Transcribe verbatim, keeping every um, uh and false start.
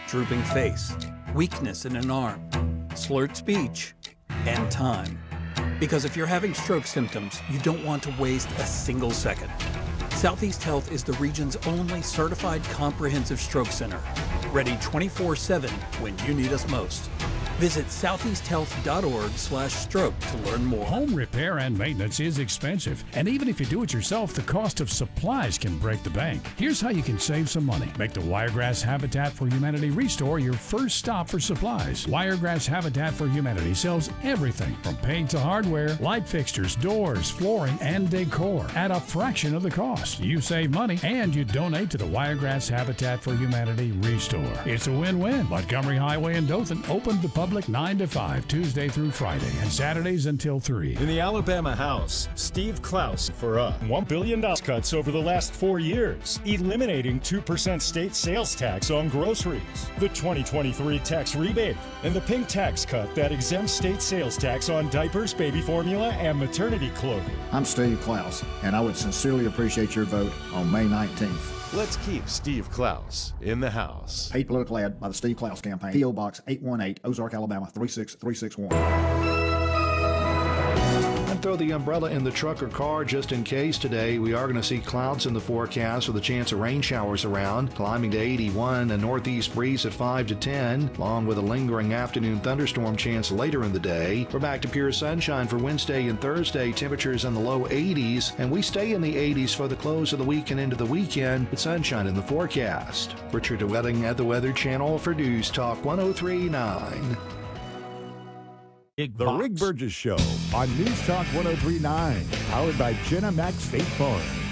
drooping face, weakness in an arm, slurred speech, and time. Because if you're having stroke symptoms, you don't want to waste a single second. Southeast Health is the region's only certified comprehensive stroke center, ready twenty-four seven when you need us most. Visit southeasthealth.org slash stroke to learn more. Home repair and maintenance is expensive, and even if you do it yourself, the cost of supplies can break the bank. Here's how you can save some money. Make the Wiregrass Habitat for Humanity Restore your first stop for supplies. Wiregrass Habitat for Humanity sells everything from paint to hardware, light fixtures, doors, flooring, and decor at a fraction of the cost. You save money, and you donate to the Wiregrass Habitat for Humanity Restore. It's a win-win. Montgomery Highway in Dothan opened the public nine to five, Tuesday through Friday, and Saturdays until three. In the Alabama House, Steve Klaus for a one billion dollars cuts over the last four years, eliminating two percent state sales tax on groceries, the twenty twenty-three tax rebate, and the pink tax cut that exempts state sales tax on diapers, baby formula, and maternity clothing. I'm Steve Klaus, and I would sincerely appreciate your vote on May nineteenth. Let's keep Steve Klaus in the House. Paid political ad by the Steve Klaus Campaign. P O. Box eight one eight, Ozark, Alabama three six three six one. And throw the umbrella in the truck or car just in case. Today we are going to see clouds in the forecast with a chance of rain showers around, climbing to eighty-one, a northeast breeze at five to ten, along with a lingering afternoon thunderstorm chance later in the day. We're back to pure sunshine for Wednesday and Thursday, temperatures in the low eighties, and we stay in the eighties for the close of the week and into the weekend with sunshine in the forecast. Richard DeWetting at the Weather Channel for News Talk one oh three point nine. Big the Rick Burgess Show on News Talk one oh three point nine, powered by Jenna Mac State Farm.